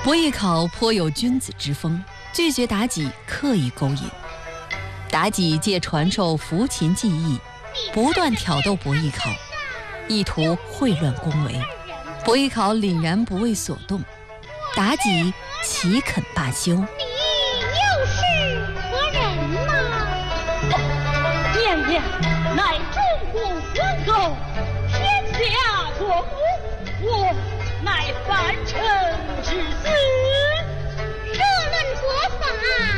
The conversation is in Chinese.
伯邑考颇有君子之风，拒绝妲己刻意勾引。妲己借传授抚琴技艺，不断挑逗伯邑考，意图秽乱宫闱。伯邑考凛然不为所动，妲己岂肯罢休？ 你又是何人呐？ 娘娘乃中国皇后，天下国母，我乃凡尘之子。 若论国法，